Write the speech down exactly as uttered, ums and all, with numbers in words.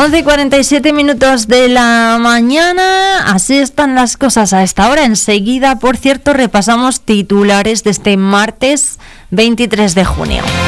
once y cuarenta y siete minutos de la mañana, así están las cosas a esta hora. Enseguida, por cierto, repasamos titulares de este martes veintitrés de junio.